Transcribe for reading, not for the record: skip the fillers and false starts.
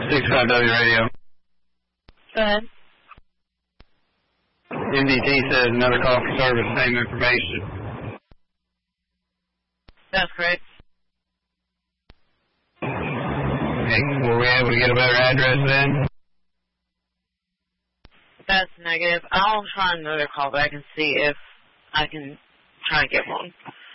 65W radio. Go ahead. MDT says another call for service, same information. That's correct. Hey, were we able to get a better address then? That's negative. I'll try another call back and see if I can try and get one.